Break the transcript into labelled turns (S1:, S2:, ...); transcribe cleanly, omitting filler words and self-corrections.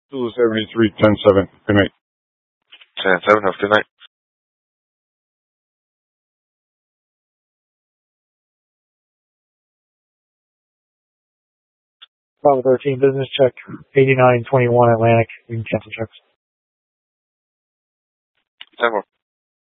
S1: 273, 10-7. Good night.
S2: 10-7, have a good night.
S3: Bravo 13, business check, 8921 Atlantic. You can cancel checks.
S2: 10 more.